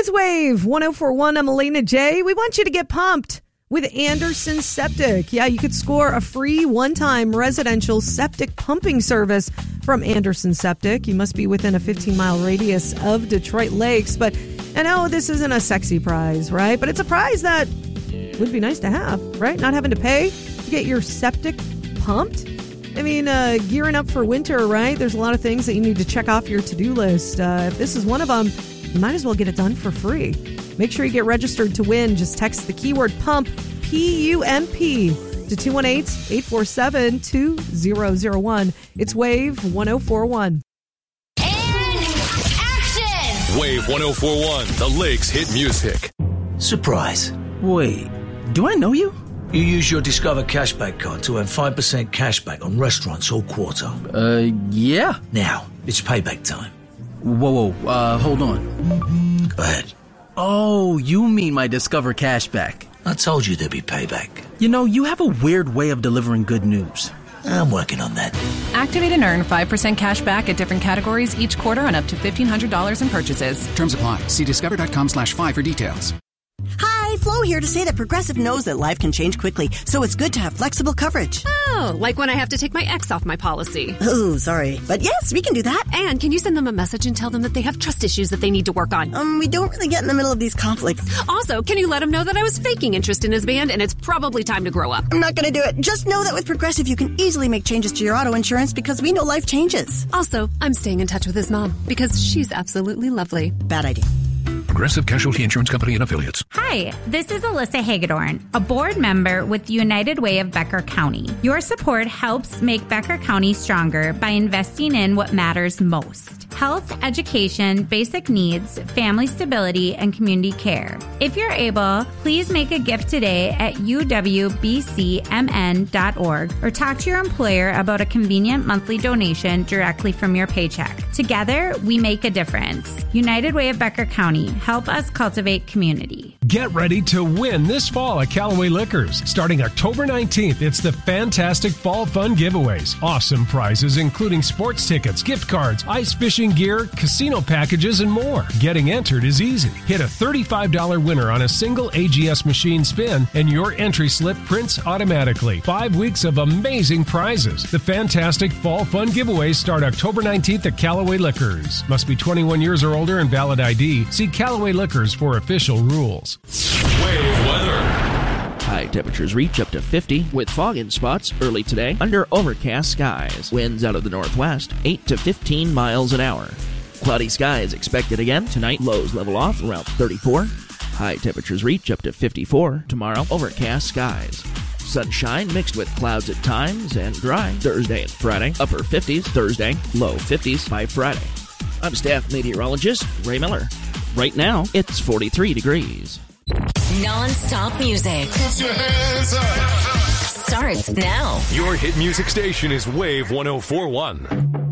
It's Wave 104.1. I'm Elena J. We want you to get pumped with Anderson Septic. Yeah, you could score a free one-time residential septic pumping service from Anderson Septic. You must be within a 15-mile radius of Detroit Lakes. But I know this isn't a sexy prize, right? But it's a prize that would be nice to have, right? Not having to pay to get your septic pumped. I mean, gearing up for winter, right? There's a lot of things that you need to check off your to-do list. If this is one of them, you might as well get it done for free. Make sure you get registered to win. Just text the keyword PUMP, P-U-M-P, to 218-847-2001. It's Wave 104.1. And action! Wave 104.1, the Lakes hit music. Surprise. Wait, do I know you? You use your Discover Cashback card to earn 5% cashback on restaurants all quarter. Yeah. Now, it's payback time. Whoa, hold on. Go ahead. Oh, you mean my Discover Cashback. I told you there'd be payback. You know, you have a weird way of delivering good news. I'm working on that. Activate and earn 5% cash back at different categories each quarter on up to $1,500 in purchases. Terms apply. See discover.com/5 for details. Hi, Flo here to say that Progressive knows that life can change quickly, so it's good to have flexible coverage. Oh, like when I have to take my ex off my policy. Oh, sorry. But yes, we can do that. And can you send them a message and tell them that they have trust issues that they need to work on? We don't really get in the middle of these conflicts. Also, can you let him know that I was faking interest in his band and it's probably time to grow up? I'm not going to do it. Just know that with Progressive, you can easily make changes to your auto insurance because we know life changes. Also, I'm staying in touch with his mom because she's absolutely lovely. Bad idea. Progressive Casualty Insurance Company and Affiliates. Hi, this is Alyssa Hagedorn, a board member with United Way of Becker County. Your support helps make Becker County stronger by investing in what matters most: health, education, basic needs, family stability, and community care. If you're able, please make a gift today at uwbcmn.org or talk to your employer about a convenient monthly donation directly from your paycheck. Together, we make a difference. United Way of Becker County. Help us cultivate community. Get ready to win this fall at Callaway Liquors. Starting October 19th, it's the fantastic Fall Fun Giveaways. Awesome prizes including sports tickets, gift cards, ice fishing gear, casino packages, and more. Getting entered is easy. Hit a $35 winner on a single AGS machine spin, and your entry slip prints automatically. 5 weeks of amazing prizes. The fantastic Fall Fun Giveaways start October 19th at Callaway Liquors. Must be 21 years or older and valid ID. See Callaway Liquors for official rules. Wave weather. High temperatures reach up to 50 with fog in spots early today under overcast skies. Winds out of the northwest 8 to 15 miles an hour. Cloudy skies expected again tonight. Lows level off around 34. High temperatures reach up to 54 tomorrow. Overcast skies. Sunshine mixed with clouds at times and dry Thursday and Friday. Upper 50s Thursday, low 50s by Friday. I'm staff meteorologist Ray Miller. Right now, it's 43 degrees. Non-stop music. Put your hands up. Starts now. Your hit music station is Wave 104.1.